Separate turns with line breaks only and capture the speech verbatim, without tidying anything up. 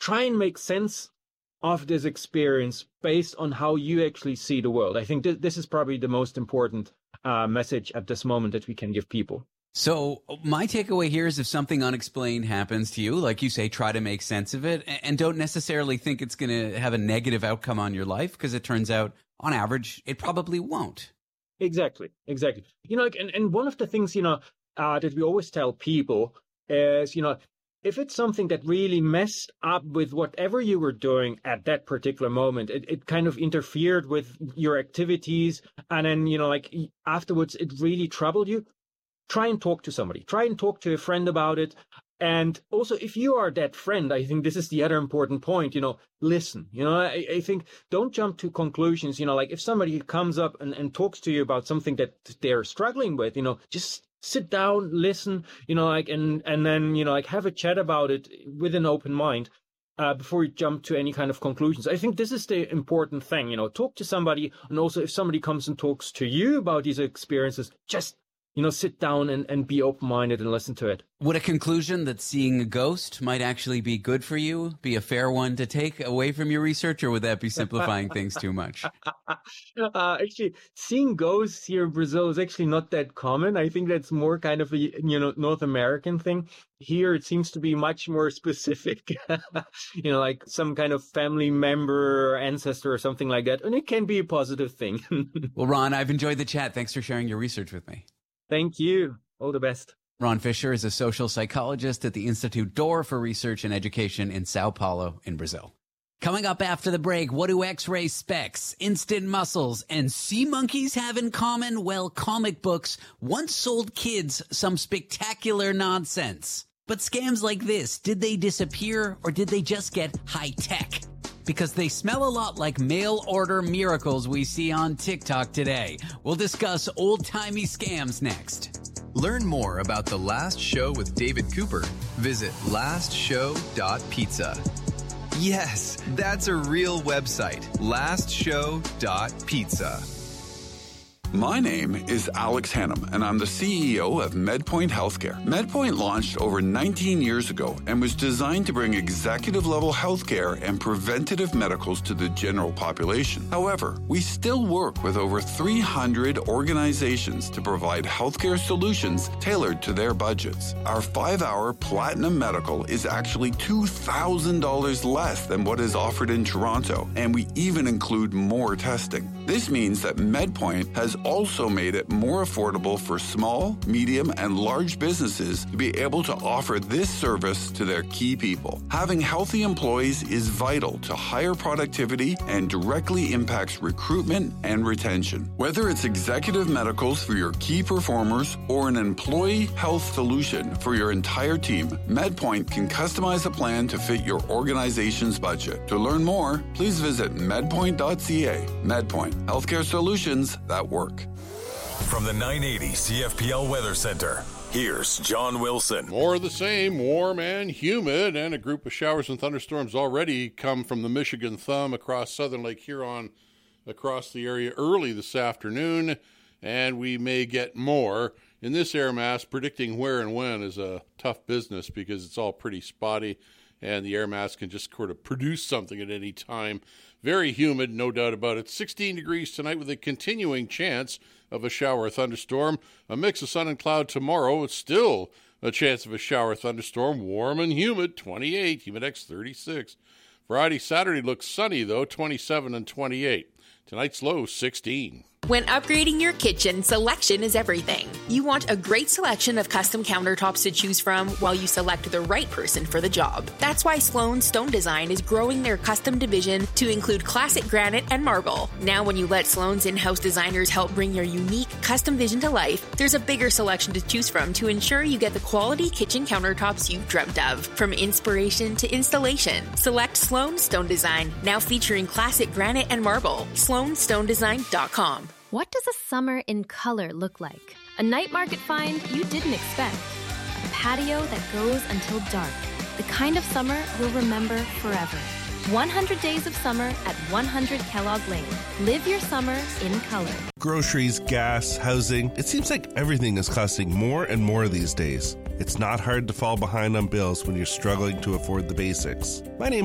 try and make sense of this experience based on how you actually see the world. I think th- this is probably the most important uh, message at this moment that we can give people.
So my takeaway here is if something unexplained happens to you, like you say, try to make sense of it and don't necessarily think it's going to have a negative outcome on your life, because it turns out on average, it probably won't.
Exactly. Exactly. You know, like, and, and one of the things, you know, uh, that we always tell people is, you know, if it's something that really messed up with whatever you were doing at that particular moment, it, it kind of interfered with your activities. And then, you know, like afterwards, it really troubled you. Try and talk to somebody. Try and talk to a friend about it. And also, if you are that friend, I think this is the other important point, you know, listen. You know, I, I think don't jump to conclusions. You know, like if somebody comes up and, and talks to you about something that they're struggling with, you know, just sit down, listen, you know, like, and, and then, you know, like have a chat about it with an open mind. Uh, before you jump to any kind of conclusions. I think this is the important thing, you know, talk to somebody. And also if somebody comes and talks to you about these experiences, just you know, sit down and, and be open-minded and listen to it.
Would a conclusion that seeing a ghost might actually be good for you be a fair one to take away from your research, or would that be simplifying things too much?
Uh, actually, seeing ghosts here in Brazil is actually not that common. I think that's more kind of a, you know, North American thing. Here, it seems to be much more specific, you know, like some kind of family member or ancestor or something like that. And it can be a positive thing.
Well, Ron, I've enjoyed the chat. Thanks for sharing your research with me.
Thank you. All the best.
Ron Fisher is a social psychologist at the Institute D'Or for Research and Education in Sao Paulo in Brazil. Coming up after the break, what do X-ray specs, instant muscles, and sea monkeys have in common? Well, comic books once sold kids some spectacular nonsense. But scams like this, did they disappear or did they just get high-tech? Because they smell a lot like mail-order miracles we see on TikTok today. We'll discuss old-timey scams next.
Learn more about The Last Show with David Cooper. Visit last show dot pizza. Yes, that's a real website. last show dot pizza.
My name is Alex Hannum, and I'm the C E O of MedPoint Healthcare. MedPoint launched over nineteen years ago and was designed to bring executive-level healthcare and preventative medicals to the general population. However, we still work with over three hundred organizations to provide healthcare solutions tailored to their budgets. Our five-hour Platinum Medical is actually two thousand dollars less than what is offered in Toronto, and we even include more testing. This means that MedPoint has also made it more affordable for small, medium, and large businesses to be able to offer this service to their key people. Having healthy employees is vital to higher productivity and directly impacts recruitment and retention. Whether it's executive medicals for your key performers or an employee health solution for your entire team, MedPoint can customize a plan to fit your organization's budget. To learn more, please visit medpoint dot c a. MedPoint, healthcare solutions that work.
From the nine eighty C F P L Weather Center, here's John Wilson.
More of the same, warm and humid, and a group of showers and thunderstorms already come from the Michigan Thumb across southern Lake Huron, across the area early this afternoon, and we may get more. In this air mass, predicting where and when is a tough business because it's all pretty spotty, and the air mass can just sort of produce something at any time. Very humid, no doubt about it. sixteen degrees tonight with a continuing chance of a shower or thunderstorm. A mix of sun and cloud tomorrow. It's still a chance of a shower or thunderstorm. Warm and humid, twenty-eight. Humidex, thirty-six. Friday, Saturday looks sunny, though, twenty-seven and twenty-eight. Tonight's low, sixteen.
When upgrading your kitchen, selection is everything. You want a great selection of custom countertops to choose from while you select the right person for the job. That's why Sloan Stone Design is growing their custom division to include classic granite and marble. Now when you let Sloan's in-house designers help bring your unique custom vision to life, there's a bigger selection to choose from to ensure you get the quality kitchen countertops you've dreamt of. From inspiration to installation, select Sloan Stone Design, now featuring classic granite and marble. sloan stone design dot com.
What does a summer in color look like? A night market find you didn't expect. A patio that goes until dark. The kind of summer you'll remember forever. one hundred days of summer at one hundred Kellogg Lane. Live your summer in color.
Groceries, gas, housing. It seems like everything is costing more and more these days. It's not hard to fall behind on bills when you're struggling to afford the basics. My name